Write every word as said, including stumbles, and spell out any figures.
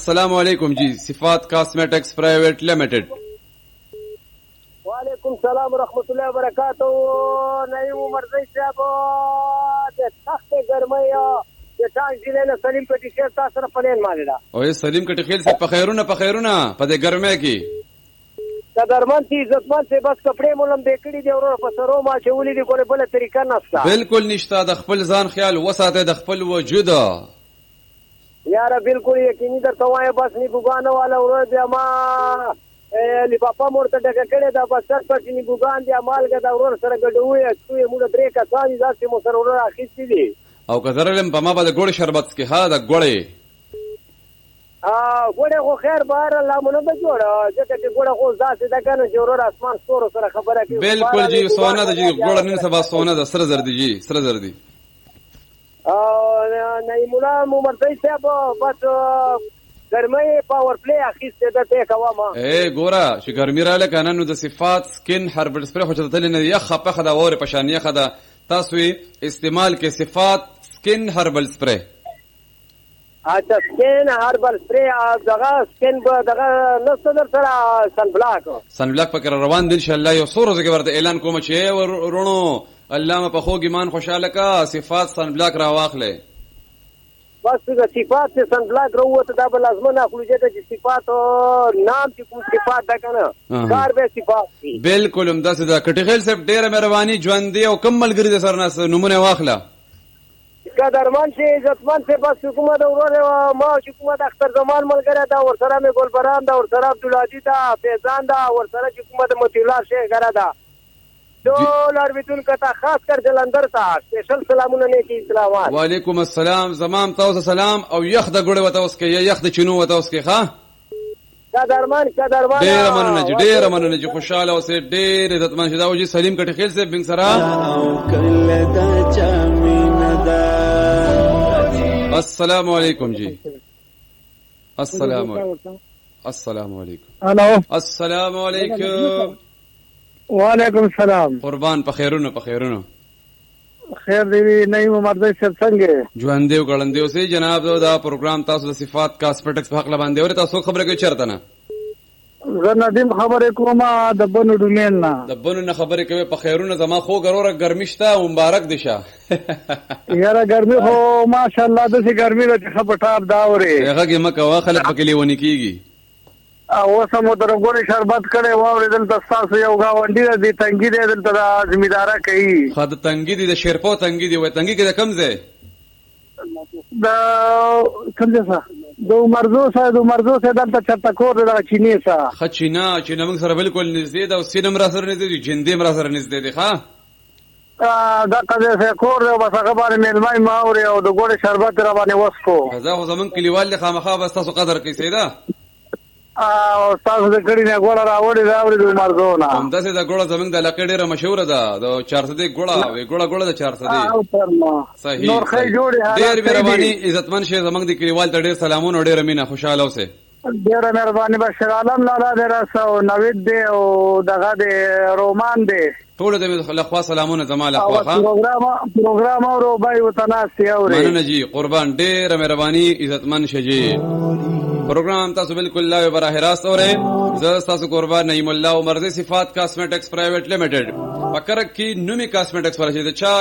السلام علیکم جی صفات کاسمیٹکس پرائیویٹ لمیٹڈ. وعلیکم السلام ورحمۃ اللہ وبرکاتہ. نعیم مرزی صاحب د سخت ګرمۍ د ټانک ضلع نه سلیم کټي خیل تاسو سره پلین مالې ده. او سلیم کټي خیل سے پخیرونه پخیرونه په دې ګرمۍ کې قدرمن سي عزتمن سي بس کپڑے مولم دې کړي دی ورو په سرو ما چې ولې دي کوله بل طریقه نشته. بالکل نشته. د خپل ځان خیال وساته د خپل وجود یاره بالکل یقیني درته وایم بس نی بوګانه والا ورو بیا ما لفافه مورته ډکه کړې ده بس سر پر چې نی بوګان دی مالګه دا ورور سره ګډوي چې موږ درې کسان داسې مو سره ورور اخیستي دي او کزرلم په ما باندې ګوړ شربت کې ها د ګوړې ا ګوړې خو خیر بهر الله مونږ به جوړه ځکه چې ګوړه خو ځاسې ده کنه چې ورور اسمان ستورو سره خبره کوي. بالکل جی سونه د جی ګوړه نن سبا سونه د سره زر دي جی سره زر دي. او نعیم الله مرزي صاحب بس ګرمۍ پاور پلی اخیسته ده ته کومه اے ګوره چې ګرمي رااله کنه نو د صفات سکن هربل سپری خو چته تل نه یخ په خدا وره پشانیه خدا تاسو استعمال کې صفات سکن هربل سپری. اچھا سکن هربل سپری دغه سکن به دغه نو در سره سن بلاک سن بلاک پکې روان دي ان شاء الله. یو سورو زګ ورته اعلان کوم چې ورونو علامه په خوږ ایمان خوشاله کا صفات سن بلاک را واخلې. بس د صفات سے سن بلاک وروته دا بل لازمه اخلو چې صفات نام چې کوم صفات ده کنه کار به صفات دي. بالکل هم داسې دا کټیغل صاحب ډیره مهرباني ژوند دی او کمل ګری د سرناس نمونه واخله. قدرمن شي عزتمن شي بس حکومت ورور ما حکومت اختر زمان ملګری دا ور سره مې ګلبرام دا ور سره عبدالعزیز دا فیضان دا ور سره حکومت متی الله شیخ غره دا ټول اړویتون کته خاص کر جلندر ته سپیشل سلامونه نیکی اسلامات. وعلیکم السلام. زمام تاسو سلام او یخ د ګړې وته اوس کې یخ د چینو وته اوس کې ښا قدرمن قدرمن ډیر مننه جی ډیر مننه جی خوشاله اوسه ډیر عزتمن شدا او جی سلیم کټی خیل سے بنګ سرا السلام علیکم جی السلام علیکم السلام علیکم الو السلام علیکم. وعلیکم السلام. قربان په خیرونو په خیرونو خیر دی نعیم مرزي صاحب څنګه ژوند دی ګړندې اوسې جناب دا پروګرام تاسو د صفات کاسمیټکس په حق باندې ورته تاسو خبره کوي چرته نه زه ندیم خبره کوم د بنو ډومین نه د بنو نه خبره کوي په خیرونو زما خو ګروره ګرمشته او مبارک دي شه یاره ګرمي خو ماشاءالله د سي ګرمي د خبرټاب دا وره هغه کې مکه واخله پکې لیونی کیږي او سمو در ګوري شربت کړي واورې دلته تاسو یو گاونډي دي تنګي دي دلته د ذمہدارا کوي خد تنګي دي د شیرپو تنګي دي وای تنګي کې د کم ځای د کوم ځای دو مرزو سره دو مرزو سره دلته چرته کور د چینی سره خچینا چې موږ سره بالکل نږدې ده او سینم را سره نږدې دي جندې را سره نږدې دي ښا دا قضیه سره کور دی بس هغه باندې ملمای ما اوري او د ګوري شربت را باندې وسکو زه خو زمون کلیوال خامخا بس تاسو قدر کوي سیدا او تاسو د کړي نه ګوړه راوړي راوړي د مرزو نه هم داسې د ګوړه زمونږ د علاقې ډېره مشهوره ده د چار سو دې ګوړه وي ګوړه ګوړه د چار سو دې صحیح نور خی جوړي ډېر مهرباني عزتمن شه زمونږ د کلیوال ته ډېر سلامونه ډېر مینه خوشاله اوسه ډېر مهرباني بشیر عالم لالا دې راسو نوید دې او دغه دې رومان دې ټول دې لخوا سلامونه زمال اخوا پروګرام پروګرام او بای وتناسي اوري مننه جی قربان ډېر مهرباني عزتمن شه جی پروگرام تاسو بالکل لا براه راست اورئ. زه تاسو قربان نعیم الله مرزي صفات کاسمیټکس پرایویٹ لمیټډ پکره کی نومي کاسمیټکس ورچې د چا